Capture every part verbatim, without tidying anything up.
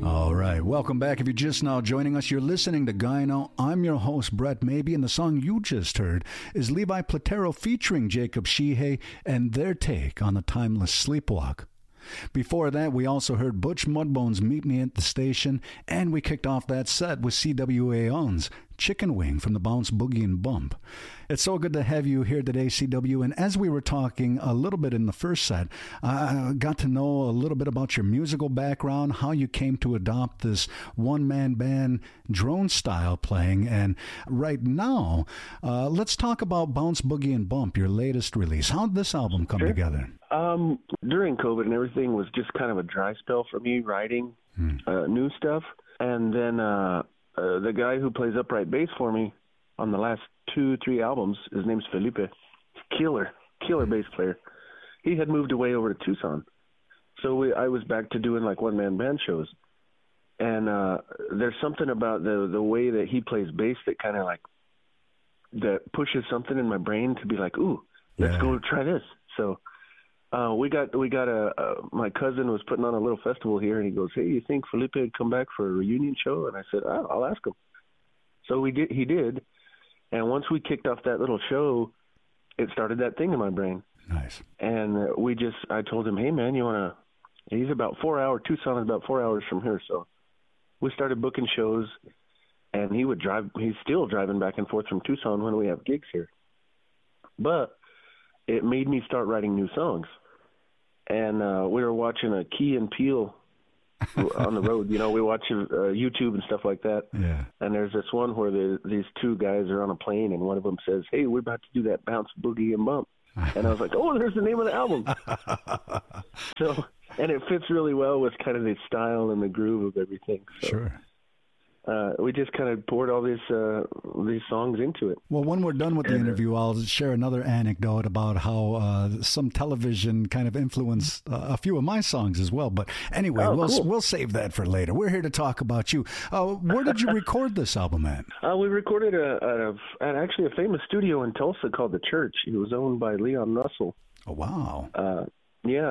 All right, welcome back. If you're just now joining us, you're listening to Gyno. I'm your host, Brett Maybe, and the song you just heard is Levi Platero featuring Jacob Shihei and their take on the timeless Sleepwalk. Before that, we also heard Butch Mudbones Meet Me at the Station, and we kicked off that set with C W A On's Chicken Wing from the Bounce Boogie and Bump. It's so good to have you here today, C W, and as we were talking a little bit in the first set, I got to know a little bit about your musical background, how you came to adopt this one-man band drone style playing, and right now, uh, let's talk about Bounce Boogie and Bump, your latest release. How did this album come sure. together? Um, during COVID and everything was just kind of a dry spell for me writing hmm. uh, new stuff, and then uh, uh, the guy who plays upright bass for me on the last two, three albums, his name's Felipe. Killer, killer bass player. He had moved away over to Tucson. So we, I was back to doing like one-man band shows. And uh, there's something about the the way that he plays bass that kind of like, that pushes something in my brain to be like, ooh, let's yeah. go try this. So uh, we got, we got a, a, my cousin was putting on a little festival here, and he goes, hey, you think Felipe would come back for a reunion show? And I said, oh, I'll ask him. So we did, he did. And once we kicked off that little show, it started that thing in my brain. Nice. And uh, we just, I told him, hey, man, you want to, he's about four hours, Tucson is about four hours from here. So we started booking shows, and he would drive, he's still driving back and forth from Tucson when we have gigs here. But it made me start writing new songs. And uh, we were watching a Key and Peele on the road, you know, we watch uh, YouTube and stuff like that. Yeah. And there's this one where the, these two guys are on a plane, and one of them says, hey, we're about to do that Bounce Boogie and Bump. And I was like, oh, there's the name of the album. So, and it fits really well with kind of the style and the groove of everything. So. Sure. Uh, we just kind of poured all these uh, these songs into it. Well, when we're done with the interview, I'll share another anecdote about how uh, some television kind of influenced uh, a few of my songs as well. But anyway, oh, we'll cool. we'll save that for later. We're here to talk about you. Uh, where did you record this album at? Uh, we recorded a, a, at actually a famous studio in Tulsa called The Church. It was owned by Leon Russell. Oh, wow. Uh, yeah.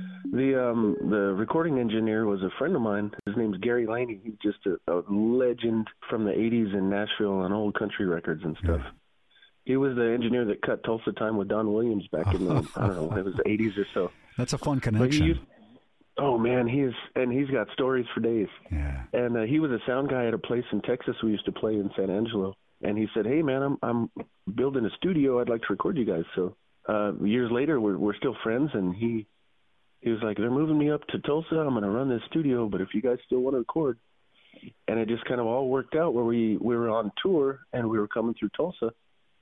The um, the recording engineer was a friend of mine. His name's Gary Laney. He's just a, a legend from the eighties in Nashville on old country records and stuff. Yeah. He was the engineer that cut Tulsa Time with Don Williams back in the, I don't know, it was the eighties or so. That's a fun connection. Used, oh, man, he's and he's got stories for days. Yeah. And uh, he was a sound guy at a place in Texas we used to play in San Angelo. And he said, hey, man, I'm I'm building a studio. I'd like to record you guys. So uh, years later, we're we're still friends, and he... He was like, they're moving me up to Tulsa. I'm going to run this studio, but if you guys still want to record. And it just kind of all worked out where we, we were on tour, and we were coming through Tulsa.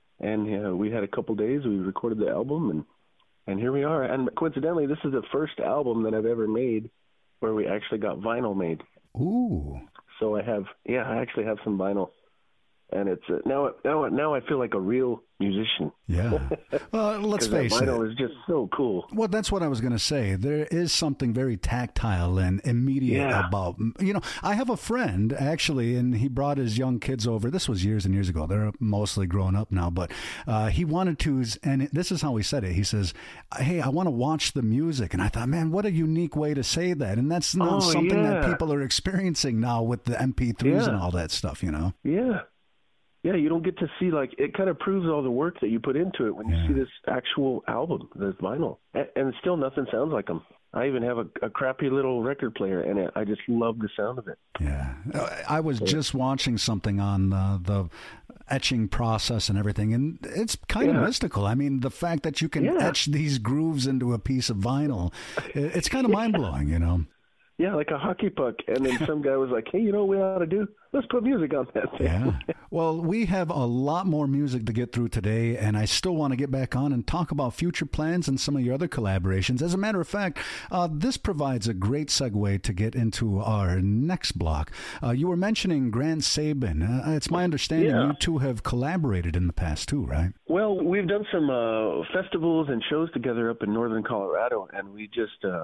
And uh, we had a couple days. We recorded the album, and, and here we are. And coincidentally, this is the first album that I've ever made where we actually got vinyl made. Ooh. So I have, yeah, I actually have some vinyl. And it's uh, now, now, now I feel like a real musician. Yeah. Well, let's face that it. vinyl is just so cool. Well, that's what I was going to say. There is something very tactile and immediate yeah. about, you know, I have a friend actually, and he brought his young kids over. This was years and years ago. They're mostly grown up now, but uh, he wanted to, and this is how he said it. He says, hey, I want to watch the music. And I thought, man, what a unique way to say that. And that's not oh, something yeah. that people are experiencing now with the M P threes yeah. and all that stuff, you know? Yeah. Yeah, you don't get to see, like, it kind of proves all the work that you put into it when you yeah. see this actual album, this vinyl. And, and still nothing sounds like them. I even have a, a crappy little record player, and it, I just love the sound of it. Yeah. I was just watching something on uh, the etching process and everything, and it's kind yeah. of mystical. I mean, the fact that you can yeah. etch these grooves into a piece of vinyl, it's kind of yeah. mind-blowing, you know? Yeah, like a hockey puck. And then some guy was like, hey, you know what we ought to do? Let's put music on that thing. Yeah. Well, we have a lot more music to get through today, and I still want to get back on and talk about future plans and some of your other collaborations. As a matter of fact, uh, this provides a great segue to get into our next block. Uh, you were mentioning Grant Sabin. Uh, it's my understanding yeah. you two have collaborated in the past, too, right? Well, we've done some uh, festivals and shows together up in northern Colorado, and we just... Uh,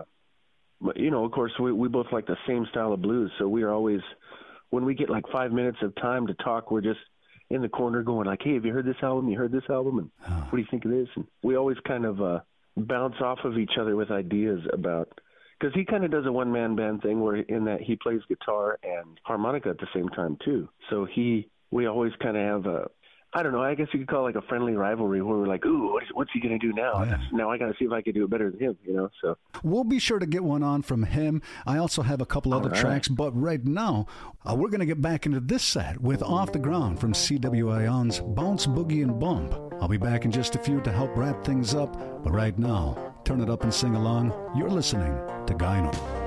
you know, of course, we we both like the same style of blues, so we are always, when we get like five minutes of time to talk, we're just in the corner going like, hey, have you heard this album? You heard this album? And oh. what do you think of this? And we always kind of uh, bounce off of each other with ideas about, because he kind of does a one-man band thing where in that he plays guitar and harmonica at the same time too. So he, we always kind of have a, I don't know, I guess you could call it like a friendly rivalry where we're like, ooh, what is, what's he going to do now? Yeah. Now I got to see if I can do it better than him, you know? So we'll be sure to get one on from him. I also have a couple other right. tracks, but right now, uh, we're going to get back into this set with Off the Ground from C W I On's Bounce, Boogie, and Bump. I'll be back in just a few to help wrap things up, but right now, turn it up and sing along. You're listening to Gyno.